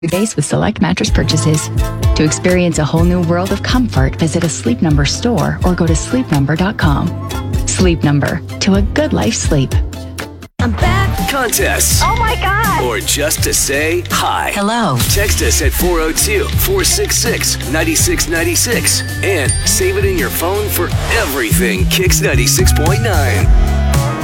base with select mattress purchases. To experience a whole new world of comfort, visit a Sleep Number store or go to sleepnumber.com. Sleep Number, to a good life sleep. I'm back. Contests. Oh my God. Or just to say hi. Hello. Text us at 402-466-9696 and save it in your phone for everything Kicks 96.9.